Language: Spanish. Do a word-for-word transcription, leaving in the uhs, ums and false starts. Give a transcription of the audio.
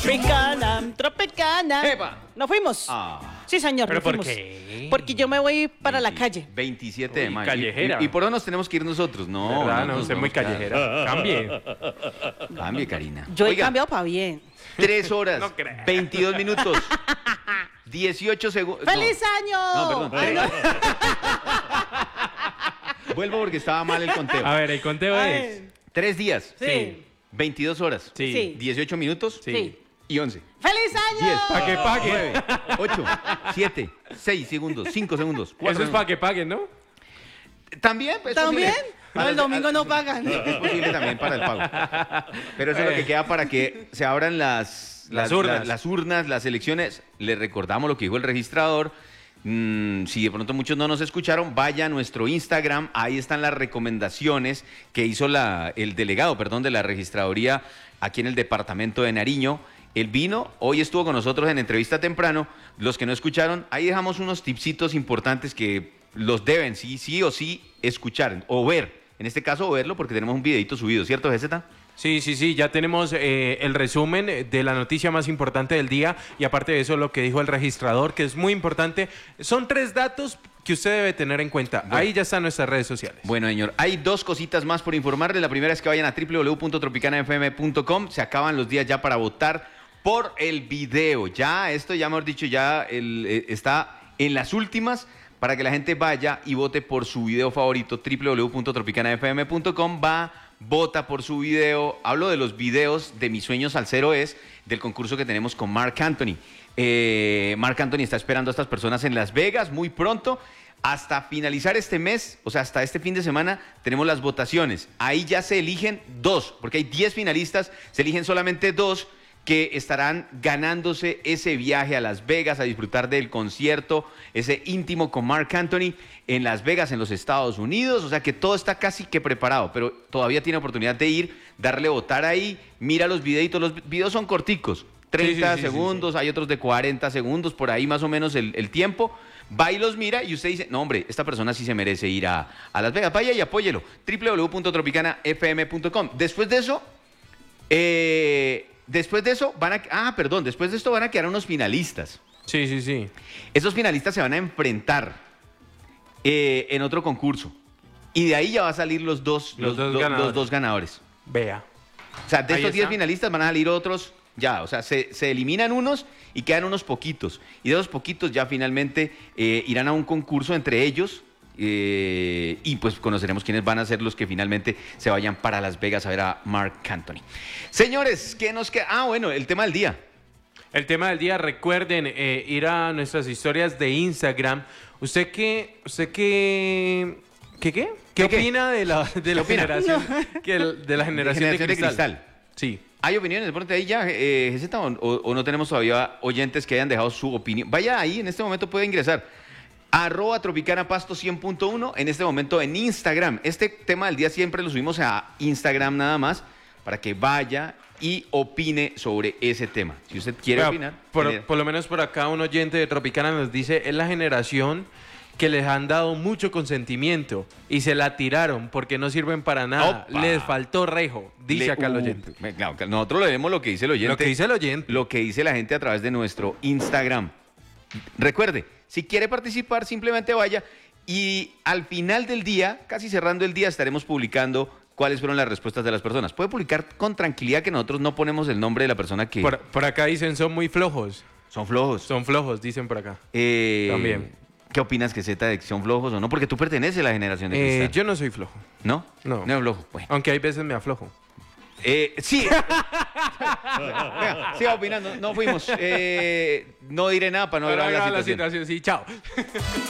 Tropicana, Tropicana. ¡Epa! ¿Nos fuimos? Ah. Sí, señor, ¿Pero nos por fuimos. qué? Porque yo me voy para la calle. veintisiete de Uy, mayo. callejera. ¿Y, y, y por dónde nos tenemos que ir nosotros? No, ¿Verdad? No, nos usted es muy vamos a quedar. callejera. Cambie. Cambie, Karina. Yo he Oiga, cambiado para bien. Tres horas, No creo. veintidós minutos, dieciocho segundos. ¡Feliz año! No, perdón. Ay, no. Vuelvo porque estaba mal el conteo. A ver, el conteo Ay. es... Tres días, Sí. veintidós horas, Sí. Sí. dieciocho minutos Sí. Sí. y once. ¡Feliz año! diez. Para que pague. nueve, ocho, siete, seis segundos, cinco segundos, cuatro Eso es para que paguen, ¿no? También, pues, ¿También? posible. No, Para el domingo no pagan. Es posible también para el pago. Pero eso es lo que queda para que se abran las, Las urnas. las, las urnas, las elecciones. Les recordamos lo que dijo el registrador. Mm, si de pronto muchos no nos escucharon, vaya a nuestro Instagram. Ahí están las recomendaciones que hizo la, el delegado, perdón, de la registraduría aquí en el departamento de Nariño. Él vino, hoy estuvo con nosotros en entrevista temprano. Los que no escucharon, ahí dejamos unos tipsitos importantes que los deben sí, sí o sí escuchar o ver. En este caso, verlo porque tenemos un videito subido, ¿cierto, G Z? Sí, sí, sí, ya tenemos eh, el resumen de la noticia más importante del día y aparte de eso lo que dijo el registrador, que es muy importante. Son tres datos que usted debe tener en cuenta. Bueno. Ahí ya están nuestras redes sociales. Bueno, señor, hay dos cositas más por informarle. La primera es que vayan a w w w punto tropicana f m punto com. Se acaban los días ya para votar por el video. Ya, esto ya mejor dicho, ya el, eh, está en las últimas para que la gente vaya y vote por su video favorito. w w w punto tropicana f m punto com. Va, vota por su video. Hablo de los videos de Mis Sueños al Cero Es, del concurso que tenemos con Marc Anthony. Eh, Marc Anthony está esperando a estas personas en Las Vegas muy pronto. Hasta finalizar este mes, o sea, hasta este fin de semana, tenemos las votaciones. Ahí ya se eligen dos, porque hay diez finalistas, se eligen solamente dos que estarán ganándose ese viaje a Las Vegas a disfrutar del concierto, ese íntimo con Marc Anthony en Las Vegas, en los Estados Unidos. O sea que todo está casi que preparado, pero todavía tiene oportunidad de ir, darle votar ahí, mira los videitos, los videos son corticos, treinta Sí, sí, sí, segundos, sí, sí. hay otros de cuarenta segundos, por ahí más o menos el, el tiempo. Va y los mira y usted dice, no hombre, esta persona sí se merece ir a, a Las Vegas. Vaya y apóyelo, w w w punto tropicana f m punto com. Después de eso, eh, después de eso van a, ah, perdón, después de esto van a quedar unos finalistas. Sí, sí, sí. Esos finalistas se van a enfrentar eh, en otro concurso. Y de ahí ya va a salir los dos, Los los, dos do- ganadores. los dos ganadores. Vea. O sea, de Ahí estos diez está. finalistas van a salir otros ya. O sea, se, se eliminan unos y quedan unos poquitos. Y de esos poquitos ya finalmente eh, irán a un concurso entre ellos. eh, y pues conoceremos quiénes van a ser los que finalmente se vayan para Las Vegas a ver a Marc Anthony. Señores, ¿qué nos queda? Ah, bueno, el tema del día. El tema del día, recuerden eh, ir a nuestras historias de Instagram. ¿Usted qué, usted qué, qué, qué? ¿Qué ¿Qué, qué? opina de la, de la opina? generación, que el- de la generación de, generación de cristal? cristal. Sí. ¿Hay opiniones? De pronto ahí ya, eh, G Z, o, o- o no tenemos todavía oyentes que hayan dejado su opinión. Vaya ahí, en este momento puede ingresar. Arroba Tropicana Pasto cien punto uno, en este momento en Instagram. Este tema del día siempre lo subimos a Instagram nada más, para que vaya y opine sobre ese tema. Si usted quiere Vea, opinar. por, genera- por lo menos por acá un oyente de Tropicana nos dice, es la generación que les han dado mucho consentimiento y se la tiraron porque no sirven para nada. Opa. Les faltó rejo, dice le- acá el uh, oyente. me- claro, que nosotros leemos lo que dice el oyente. Lo que dice el oyente. Lo que dice la gente a través de nuestro Instagram. Recuerde, si quiere participar, simplemente vaya y al final del día, casi cerrando el día, estaremos publicando cuáles fueron las respuestas de las personas. Puede publicar con tranquilidad que nosotros no ponemos el nombre de la persona que Por, por acá dicen, son muy flojos. son flojos. Son flojos, dicen por acá. Eh, También. ¿Qué opinas que Z de que son flojos o no? Porque tú perteneces a la generación de Eh, cristal. yo no soy flojo, ¿No? No. No es flojo. Bueno. aunque hay veces me aflojo. Eh, sí. Venga, siga opinando. No fuimos. Eh, no diré nada para no Pero agravar ahí la va situación. la situación, sí, chao.